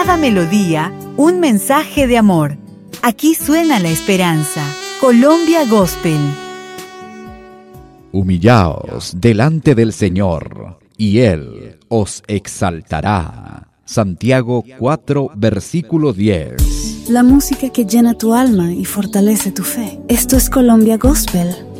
cada melodía, un mensaje de amor. Aquí suena la esperanza. Colombia Gospel. Humillaos delante del Señor, y Él os exaltará. Santiago 4, versículo 10. La música que llena tu alma y fortalece tu fe. Esto es Colombia Gospel